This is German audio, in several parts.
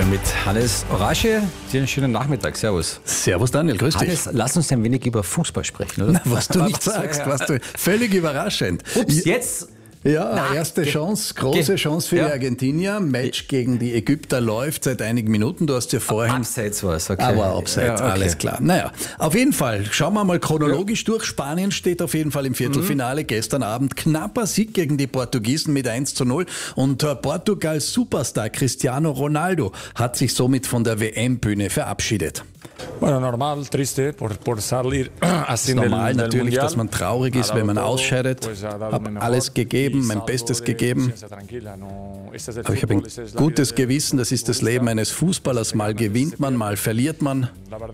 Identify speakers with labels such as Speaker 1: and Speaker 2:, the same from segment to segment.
Speaker 1: mit Hannes Rasche. Dir einen schönen Nachmittag. Servus.
Speaker 2: Servus Daniel, grüß dich.
Speaker 1: Hannes, lass uns ein wenig über Fußball sprechen, oder?
Speaker 2: Na, was du nicht sagst, völlig überraschend.
Speaker 1: Ups, jetzt...
Speaker 2: Ja, erste Chance, große Chance für die Argentinier. Match gegen die Ägypter läuft seit einigen Minuten. Du hast ja vorhin...
Speaker 1: Abseits war es, okay.
Speaker 2: Aber Abseits, alles klar. Naja, auf jeden Fall, schauen wir mal chronologisch durch. Spanien steht auf jeden Fall im Viertelfinale. Gestern Abend knapper Sieg gegen die Portugiesen mit 1:0. Und Portugals Superstar Cristiano Ronaldo hat sich somit von der WM-Bühne verabschiedet.
Speaker 3: Bueno, normal, triste por salir así
Speaker 2: del Mundial. Natürlich,
Speaker 3: Mundial.
Speaker 2: Dass man traurig ist, wenn man ausscheidet. Habe alles gegeben, mein Bestes gegeben. Aber ich habe ein gutes Gewissen, das ist das Leben eines Fußballers. Mal gewinnt man, mal verliert man.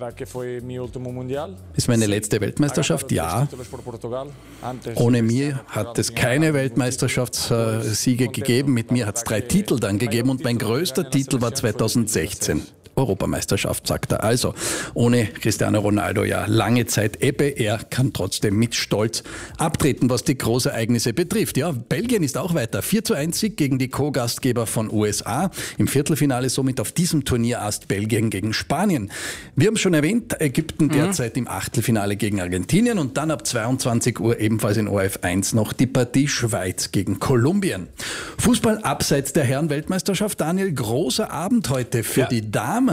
Speaker 2: Ist meine letzte Weltmeisterschaft? Ja. Ohne mir hat es keine Weltmeisterschaftssiege gegeben. Mit mir hat es 3 Titel dann gegeben und mein größter Titel war 2016. Europameisterschaft, sagt er. Also ohne Cristiano Ronaldo ja lange Zeit Ebbe. Er kann trotzdem mit Stolz abtreten, was die Großereignisse betrifft. Ja, Belgien ist auch weiter. 4:1 Sieg gegen die Co-Gastgeber von USA. Im Viertelfinale somit auf diesem Turnierast Belgien gegen Spanien. Wir haben schon erwähnt, Ägypten derzeit im Achtelfinale gegen Argentinien und dann ab 22 Uhr ebenfalls in ORF 1 noch die Partie Schweiz gegen Kolumbien. Fußball abseits der Herren-Weltmeisterschaft. Daniel, großer Abend heute für die Damen.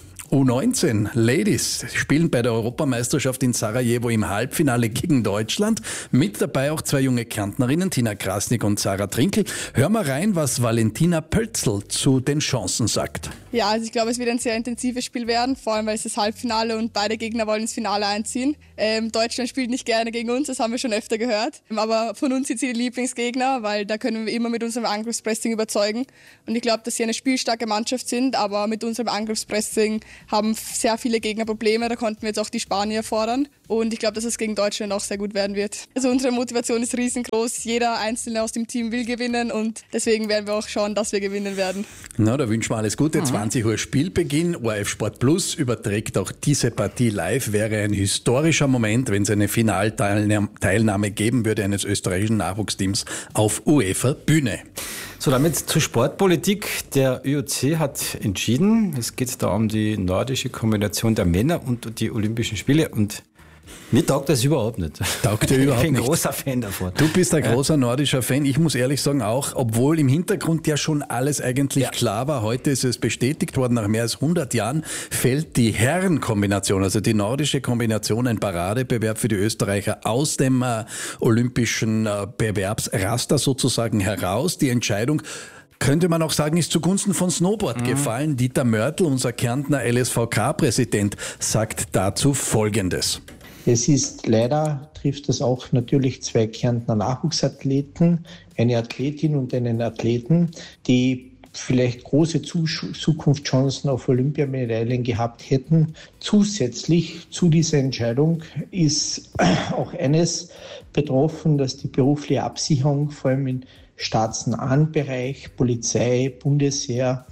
Speaker 2: U19 Ladies spielen bei der Europameisterschaft in Sarajevo im Halbfinale gegen Deutschland. Mit dabei auch 2 junge Kärntnerinnen, Tina Krasnik und Sarah Trinkl. Hör mal rein, was Valentina Pölzl zu den Chancen sagt.
Speaker 4: Ja, also ich glaube, es wird ein sehr intensives Spiel werden, vor allem weil es das Halbfinale und beide Gegner wollen ins Finale einziehen. Deutschland spielt nicht gerne gegen uns, das haben wir schon öfter gehört. Aber von uns sind sie die Lieblingsgegner, weil da können wir immer mit unserem Angriffspressing überzeugen. Und ich glaube, dass sie eine spielstarke Mannschaft sind, aber mit unserem Angriffspressing haben sehr viele Gegner Probleme. Da konnten wir jetzt auch die Spanier fordern. Und ich glaube, dass es gegen Deutschland auch sehr gut werden wird. Also unsere Motivation ist riesengroß. Jeder Einzelne aus dem Team will gewinnen und deswegen werden wir auch schauen, dass wir gewinnen werden.
Speaker 2: Na, da wünschen wir alles Gute. 20 Uhr Spielbeginn. ORF Sport Plus überträgt auch diese Partie live. Wäre ein historischer Moment, wenn es eine Finalteilnahme geben würde eines österreichischen Nachwuchsteams auf UEFA-Bühne.
Speaker 1: So, damit zur Sportpolitik. Der ÖOC hat entschieden, es geht da um die nordische Kombination der Männer und die Olympischen Spiele und mir taugt das überhaupt nicht.
Speaker 2: Taugt dir überhaupt nicht?
Speaker 1: Ich bin ein großer Fan davon.
Speaker 2: Du bist ein großer nordischer Fan. Ich muss ehrlich sagen auch, obwohl im Hintergrund ja schon alles eigentlich klar war, heute ist es bestätigt worden, nach mehr als 100 Jahren fällt die Herrenkombination, also die nordische Kombination, ein Paradebewerb für die Österreicher aus dem olympischen Bewerbsraster sozusagen heraus. Die Entscheidung, könnte man auch sagen, ist zugunsten von Snowboard gefallen. Dieter Mörtl, unser Kärntner LSVK-Präsident, sagt dazu Folgendes.
Speaker 5: Es ist leider, trifft das auch natürlich 2 Kärntner Nachwuchsathleten, eine Athletin und einen Athleten, die vielleicht große Zukunftschancen auf Olympiamedaillen gehabt hätten. Zusätzlich zu dieser Entscheidung ist auch eines betroffen, dass die berufliche Absicherung vor allem im staatsnahen Bereich, Polizei, Bundesheer,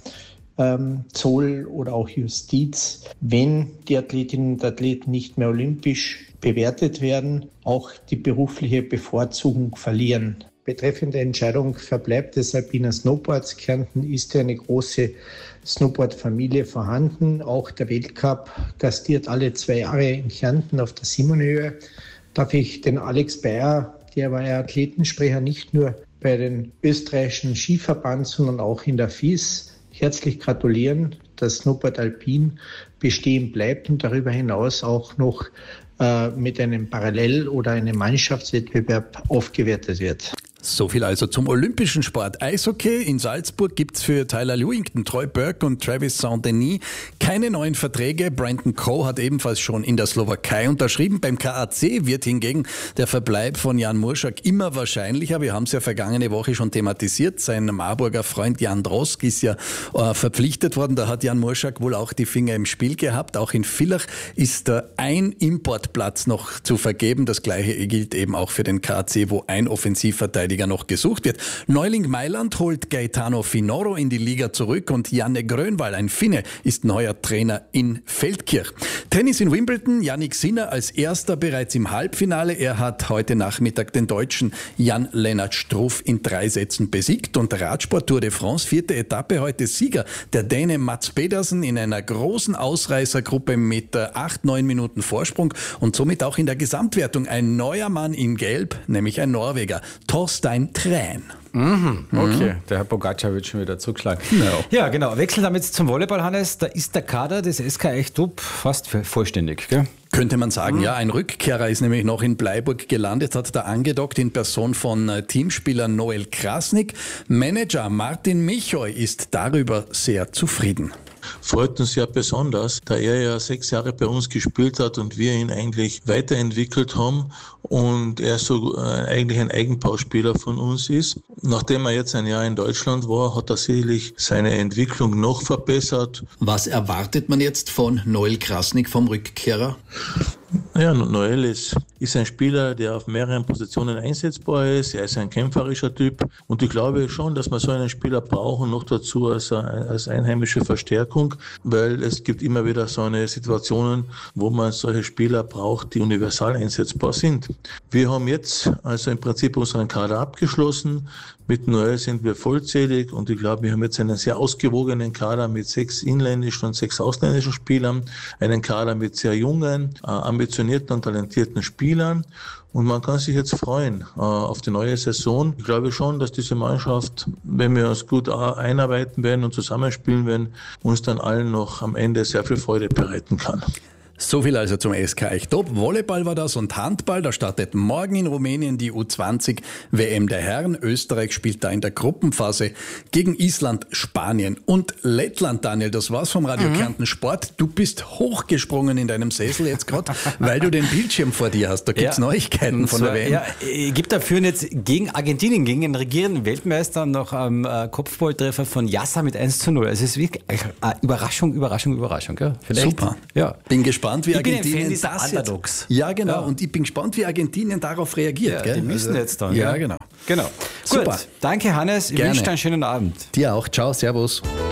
Speaker 5: Zoll oder auch Justiz, wenn die Athletinnen und Athleten nicht mehr olympisch bewertet werden, auch die berufliche Bevorzugung verlieren. Betreffend der Entscheidung verbleibt des Alpina Snowboards Kärnten ist ja eine große Snowboard-Familie vorhanden. Auch der Weltcup gastiert alle 2 Jahre in Kärnten auf der Simonhöhe. Darf ich den Alex Bayer, der war ja Athletensprecher nicht nur bei den österreichischen Skiverband, sondern auch in der FIS, herzlich gratulieren, dass Snowboard Alpin bestehen bleibt und darüber hinaus auch noch mit einem Parallel- oder einem Mannschaftswettbewerb aufgewertet wird.
Speaker 2: So viel also zum olympischen Sport. Eishockey in Salzburg gibt's für Tyler Lewington, Troy Burke und Travis Saint-Denis keine neuen Verträge. Brandon Coe hat ebenfalls schon in der Slowakei unterschrieben. Beim KAC wird hingegen der Verbleib von Jan Murschak immer wahrscheinlicher. Wir haben es ja vergangene Woche schon thematisiert. Sein Marburger Freund Jan Drosk ist ja verpflichtet worden. Da hat Jan Murschak wohl auch die Finger im Spiel gehabt. Auch in Villach ist ein Importplatz noch zu vergeben. Das Gleiche gilt eben auch für den KAC, wo ein Offensivverteidiger Nachfolger noch gesucht wird. Neuling Mailand holt Gaetano Finoro in die Liga zurück und Janne Grönwall, ein Finne, ist neuer Trainer in Feldkirch. Tennis in Wimbledon, Jannik Sinner als Erster bereits im Halbfinale. Er hat heute Nachmittag den Deutschen Jan-Lennart Struff in 3 Sätzen besiegt. Und Radsport Tour de France, 4. Etappe, heute Sieger der Däne Mats Pedersen in einer großen Ausreißergruppe mit 8-9 Minuten Vorsprung und somit auch in der Gesamtwertung ein neuer Mann in Gelb, nämlich ein Norweger, Torstein Træn.
Speaker 1: Okay, der Herr Pogacar wird schon wieder zugeschlagen.
Speaker 2: Genau.
Speaker 1: Ja, genau. Wechseln damit zum Volleyball, Hannes. Da ist der Kader des SK Echtrup fast vollständig, gell?
Speaker 2: Könnte man sagen, ja. Ein Rückkehrer ist nämlich noch in Bleiburg gelandet, hat da angedockt in Person von Teamspieler Noel Krasnick. Manager Martin Michoy ist darüber sehr zufrieden.
Speaker 6: Freut uns ja besonders, da er ja 6 Jahre bei uns gespielt hat und wir ihn eigentlich weiterentwickelt haben und er so eigentlich ein Eigenbauspieler von uns ist. Nachdem er jetzt ein Jahr in Deutschland war, hat er sicherlich seine Entwicklung noch verbessert.
Speaker 2: Was erwartet man jetzt von Noel Krasnick, vom Rückkehrer?
Speaker 6: Ja, Noel ist ein Spieler, der auf mehreren Positionen einsetzbar ist. Er ist ein kämpferischer Typ und ich glaube schon, dass wir so einen Spieler brauchen, noch dazu als einheimische Verstärkung, weil es gibt immer wieder so eine Situationen, wo man solche Spieler braucht, die universal einsetzbar sind. Wir haben jetzt also im Prinzip unseren Kader abgeschlossen. Mit Noel sind wir vollzählig und ich glaube, wir haben jetzt einen sehr ausgewogenen Kader mit 6 inländischen und 6 ausländischen Spielern, einen Kader mit sehr jungen, ambitionierten und talentierten Spielern und man kann sich jetzt freuen auf die neue Saison. Ich glaube schon, dass diese Mannschaft, wenn wir uns gut einarbeiten werden und zusammenspielen werden, uns dann allen noch am Ende sehr viel Freude bereiten kann.
Speaker 2: So viel also zum SK Echtrup. Volleyball war das und Handball. Da startet morgen in Rumänien die U20 WM der Herren. Österreich spielt da in der Gruppenphase gegen Island, Spanien und Lettland. Daniel, das war's vom Radio Kärnten Sport. Du bist hochgesprungen in deinem Sessel jetzt gerade, weil du den Bildschirm vor dir hast. Da gibt's Neuigkeiten von der WM.
Speaker 1: Ja, Ägypter führen jetzt gegen Argentinien, gegen den regierenden Weltmeister noch am Kopfballtreffer von Yasser mit 1:0. Also es ist wirklich eine Überraschung. Gell? Vielleicht,
Speaker 2: Super.
Speaker 1: Ja.
Speaker 2: Bin gespannt, wie Argentinien
Speaker 1: das jetzt... Underdogs.
Speaker 2: Ja, genau. Ja. Und ich bin gespannt, wie Argentinien darauf reagiert.
Speaker 1: Ja,
Speaker 2: gell?
Speaker 1: die müssen jetzt dann.
Speaker 2: Ja, genau.
Speaker 1: Genau.
Speaker 2: Super.
Speaker 1: Gut. Danke, Hannes. Ich wünsche dir einen schönen Abend.
Speaker 2: Dir auch. Ciao, servus.